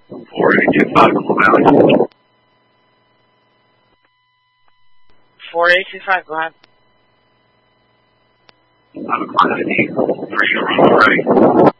4825 Global Valley. 4825, go ahead. I'm a client ID. 3 ready.